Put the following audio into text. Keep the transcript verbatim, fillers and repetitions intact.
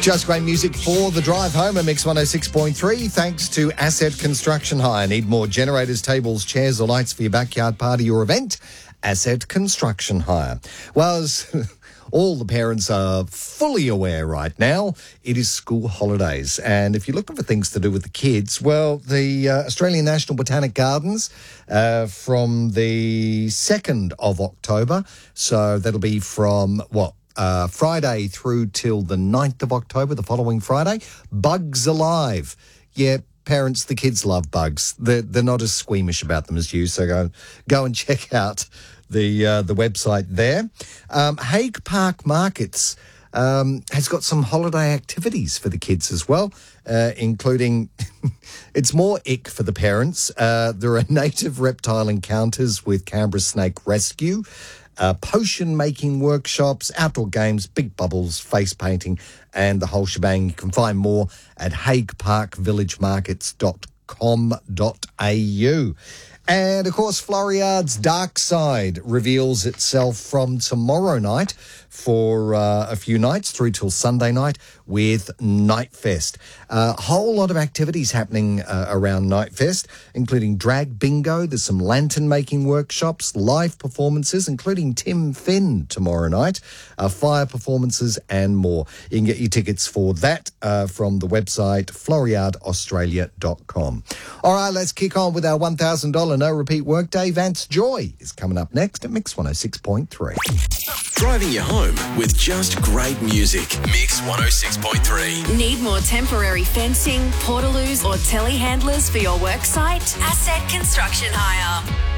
Just great music for the drive home at Mix one oh six point three. Thanks to Asset Construction Hire. Need more generators, tables, chairs or lights for your backyard party or event? Asset Construction Hire. Well, as all the parents are fully aware right now, it is school holidays. And if you're looking for things to do with the kids, well, the uh, Australian National Botanic Gardens uh, from the second of October, so that'll be from, what, Uh, Friday through till the ninth of October, the following Friday. Bugs Alive. Yeah, parents, the kids love bugs. They're, they're not as squeamish about them as you, so go, go and check out the uh, the website there. Um, Hague Park Markets um, has got some holiday activities for the kids as well, uh, including, it's more ick for the parents. Uh, there are native reptile encounters with Canberra Snake Rescue, Uh, potion-making workshops, outdoor games, big bubbles, face painting, and the whole shebang. You can find more at hague park village markets dot com dot a u. And, of course, Floriada's Dark Side reveals itself from tomorrow night for uh, a few nights through till Sunday night with Nightfest. A uh, whole lot of activities happening uh, around Nightfest, including drag bingo. There's some lantern-making workshops, live performances, including Tim Finn tomorrow night, uh, fire performances and more. You can get your tickets for that uh, from the website floriade australia dot com. All right, let's kick on with our one thousand dollars no-repeat workday. Vance Joy is coming up next at Mix one oh six point three. Driving you home with just great music. Mix one oh six point three. Need more temporary fencing, portaloos or telehandlers for your work site? Asset Construction Hire.